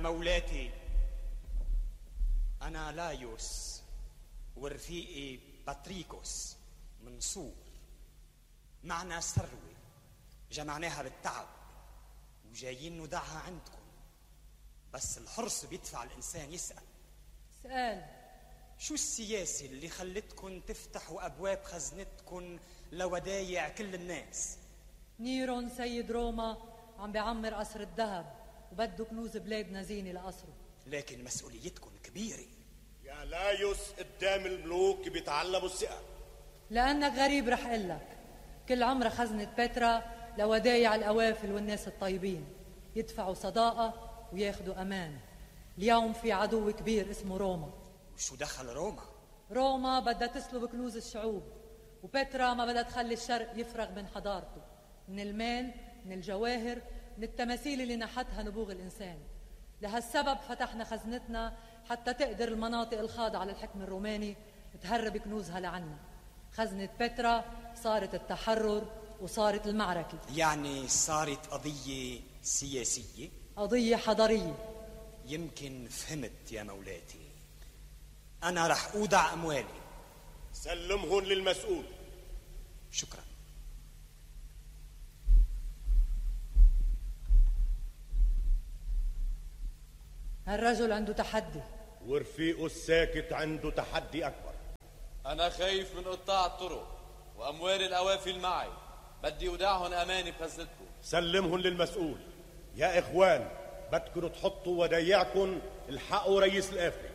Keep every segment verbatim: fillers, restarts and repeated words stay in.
مولاتي، أنا لايوس ورفيقي باتريكوس من صور، معنا ثروة جمعناها بالتعب وجايين ندعها عندكم، بس الحرص بيدفع الإنسان يسأل. سأل شو السياسة اللي خلتكن تفتحوا أبواب خزنتكن لودايع كل الناس؟ نيرون سيد روما عم بيعمر قصر الذهب وبده كنوز بلادنا زينة لقصره، لكن مسؤوليتكن كبيرة. يا لايوس قدام الملوك بيتعلموا الثقة. لأنك غريب رح قلك كل عمر خزنة بترا لودايع الأوافل والناس الطيبين يدفعوا صداقة وياخدوا أمان. اليوم في عدو كبير اسمه روما. وشو دخل روما؟ روما بدها تسلب كنوز الشعوب، وبترا ما بدها تخلي الشرق يفرغ من حضارته، من المال، من الجواهر، من التماثيل اللي نحتها نبوغ الإنسان. لهالسبب فتحنا خزنتنا حتى تقدر المناطق الخاضعة للحكم الروماني تهرب كنوزها لعنا. خزنة بترا صارت التحرر وصارت المعركة، يعني صارت قضية سياسية، قضية حضارية. يمكن فهمت يا مولاتي. أنا رح أودع أموالي. سلمهن للمسؤول. شكرا. هالرجل عنده تحدي، ورفيقه الساكت عنده تحدي أكبر. أنا خايف من قطاع الطرق وأموال الأوافل معي، بدي أودعهن أماني بخزنتكم. سلمهن للمسؤول. يا إخوان، بدكن تحطوا ودايعكن الحقوا رئيس القافلة.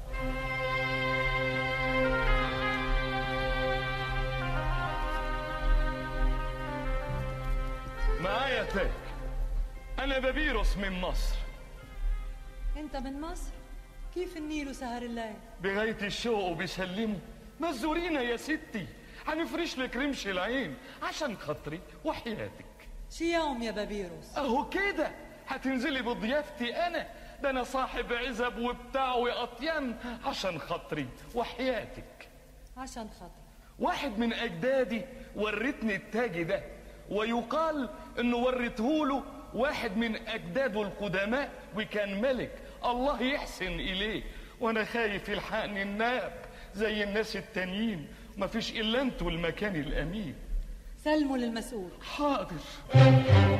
معايا تاج، أنا بابيروس من مصر. أنت من مصر؟ كيف النيل وسهر الليل؟ بغاية الشوق وبيسلموا. نزورينا يا ستي، هنفرش لك رمش العين عشان خاطري وحياتك. شي يوم يا بابيروس؟ اهو كده هتنزلي بضيافتي انا، ده انا صاحب عزب وبتاع واطيان عشان خاطري وحياتك. عشان خاطري. واحد من اجدادي ورتني التاج ده، ويقال انه ورثهوله واحد من اجداده القدماء وكان ملك، الله يحسن اليه. وانا خايف يلحقني الناب زي الناس التانيين، مفيش الا انتوا المكان الامين. سلموا للمسؤول. حاضر.